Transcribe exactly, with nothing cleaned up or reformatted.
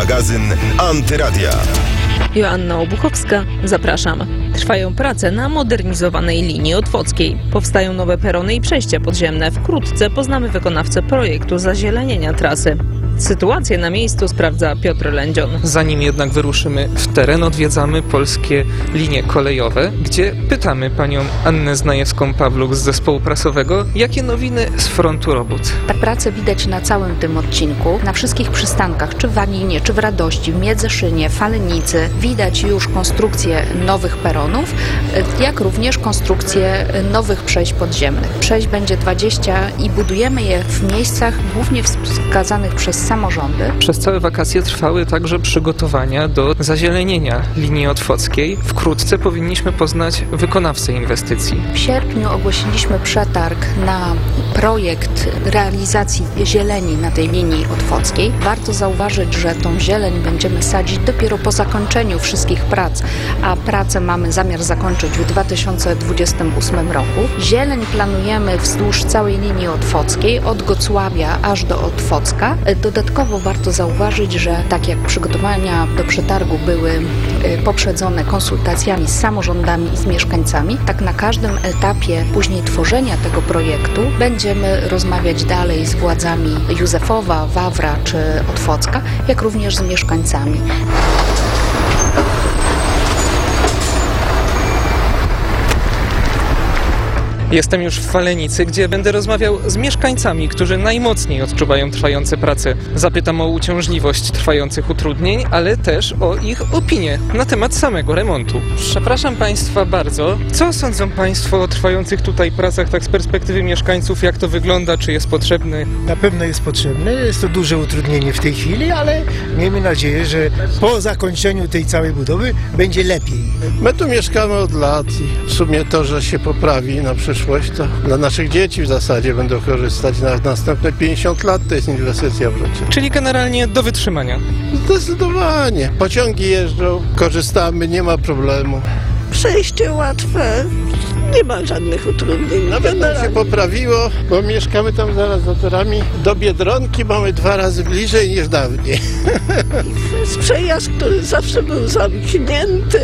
Magazyn Antyradia. Joanna Obuchowska, zapraszam. Trwają prace na modernizowanej linii otwockiej. Powstają nowe perony i przejścia podziemne. Wkrótce poznamy wykonawcę projektu zazielenienia trasy. Sytuację na miejscu sprawdza Piotr Lędzion. Zanim jednak wyruszymy w teren, odwiedzamy polskie linie kolejowe, gdzie pytamy panią Annę Znajewską-Pawluk z zespołu prasowego, jakie nowiny z frontu robót. Tak, pracę widać na całym tym odcinku, na wszystkich przystankach, czy w Walinie, czy w Radości, w Miedzeszynie, Falenicy. Widać już konstrukcję nowych peronów, jak również konstrukcję nowych przejść podziemnych. Przejść będzie dwadzieścia i budujemy je w miejscach głównie wskazanych przez samorządy. Przez całe wakacje trwały także przygotowania do zazielenienia linii otwockiej. Wkrótce powinniśmy poznać wykonawcę inwestycji. W sierpniu ogłosiliśmy przetarg na projekt realizacji zieleni na tej linii otwockiej. Warto zauważyć, że tą zieleń będziemy sadzić dopiero po zakończeniu wszystkich prac, a pracę mamy zamiar zakończyć w dwa tysiące dwudziestym ósmym roku. Zieleń planujemy wzdłuż całej linii otwockiej, od Gocławia aż do Otwocka. Dodatkowo warto zauważyć, że tak jak przygotowania do przetargu były poprzedzone konsultacjami z samorządami i z mieszkańcami, tak na każdym etapie później tworzenia tego projektu będziemy rozmawiać dalej z władzami Józefowa, Wawra czy Otwocka, jak również z mieszkańcami. Jestem już w Falenicy, gdzie będę rozmawiał z mieszkańcami, którzy najmocniej odczuwają trwające prace. Zapytam o uciążliwość trwających utrudnień, ale też o ich opinię na temat samego remontu. Przepraszam Państwa bardzo. Co sądzą Państwo o trwających tutaj pracach, tak z perspektywy mieszkańców? Jak to wygląda? Czy jest potrzebny? Na pewno jest potrzebne. Jest to duże utrudnienie w tej chwili, ale miejmy nadzieję, że po zakończeniu tej całej budowy będzie lepiej. My tu mieszkamy od lat i w sumie to, że się poprawi na przyszłość, to dla naszych dzieci w zasadzie będą korzystać na następne pięćdziesiąt lat, to jest inwestycja w życie. Czyli generalnie do wytrzymania. Zdecydowanie. Pociągi jeżdżą, korzystamy, nie ma problemu. Przejście łatwe, nie ma żadnych utrudnień. Nawet nam się poprawiło, bo mieszkamy tam zaraz za torami. Do Biedronki mamy dwa razy bliżej niż dawniej. Jest przejazd, który zawsze był zamknięty.